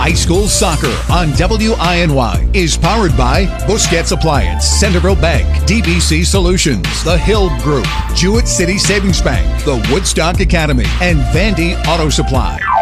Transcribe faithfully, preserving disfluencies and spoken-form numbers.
High school soccer on W I N Y is powered by Busquets Appliance, Centerville Bank, D B C Solutions, The Hill Group, Jewett City Savings Bank, the Woodstock Academy, and Vandy Auto Supply.